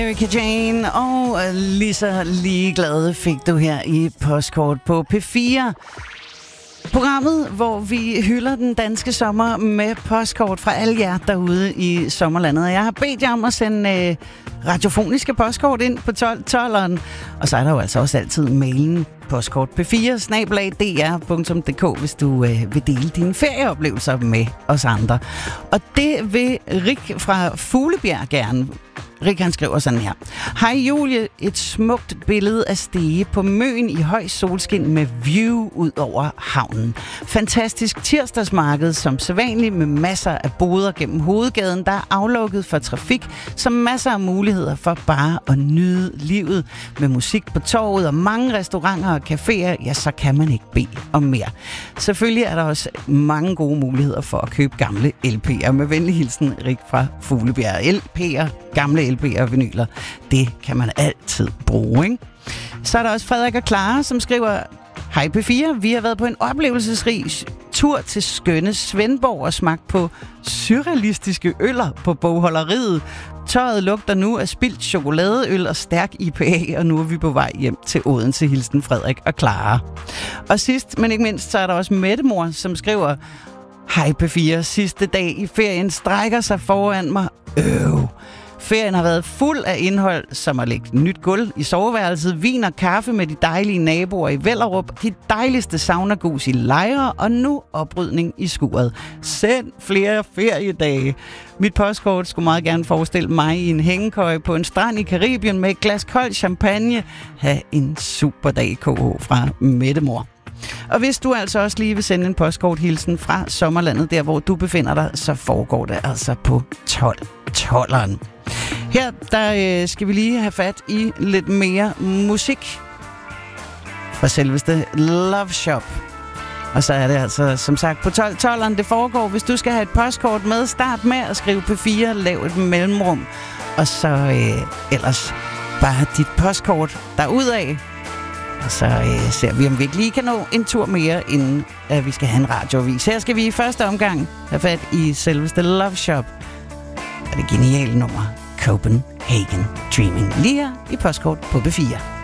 Erika Jane og lige så ligeglade fik du her i Postkort på P4. Programmet, hvor vi hylder den danske sommer med postkort fra alle jer derude i sommerlandet. Jeg har bedt jer om at sende radiofoniske postkort ind på 12'eren. Og så er der jo altså også altid mailen postkort.p4@dr.dk, hvis du vil dele dine ferieoplevelser med os andre. Og det vil Rik fra Fuglebjerg gerne. Rik, han skriver sådan her. Hej Julie, et smukt billede af Stege på Møn i høj solskin med view ud over havnen. Fantastisk tirsdagsmarked som sædvanligt med masser af boder gennem hovedgaden, der er aflukket for trafik, så masser af muligheder for bare at nyde livet med musik på torvet og mange restauranter og caféer, ja, så kan man ikke bede om mere. Selvfølgelig er der også mange gode muligheder for at købe gamle LP'er. Med venlig hilsen, Rik fra Fuglebjerg. LP'er, gamle LP'er og vinyler, det kan man altid bruge, ikke? Så er der også Frederik og Clara, som skriver: Hej P4, vi har været på en oplevelsesrig tur til skønne Svendborg og smagt på surrealistiske øller på bogholderiet. Tøjet lugter nu af spildt chokoladeøl og stærk IPA, og nu er vi på vej hjem til Odense. Hilsen Frederik og Clara. Og sidst, men ikke mindst, så er der også Mettemor, som skriver: Hej P4, sidste dag i ferien strækker sig foran mig. Ferien har været fuld af indhold, som at lægge nyt gulv i soveværelset, vin og kaffe med de dejlige naboer i Vellerup, de dejligste saunagus i Lejre, og nu oprydning i skuret. Send flere feriedage. Mit postkort skulle meget gerne forestille mig i en hængekøje på en strand i Karibien med et glas kold champagne. Ha' en super dag, KH fra Mettemor. Og hvis du altså også lige vil sende en postkorthilsen fra sommerlandet, der hvor du befinder dig, så foregår det altså på 12'eren. Her der skal vi lige have fat i lidt mere musik fra selveste Love Shop. Og så er det altså som sagt på 12'eren det foregår. Hvis du skal have et postkort med, start med at skrive P4, lav et mellemrum. Og så ellers bare dit postkort derudad. Og så ser vi, om vi ikke lige kan nå en tur mere, inden vi skal have en radioavis. Her skal vi i første omgang have fat i selveste Love Shop. Og det geniale nummer, Copenhagen Dreaming, lige her i postkort på P4.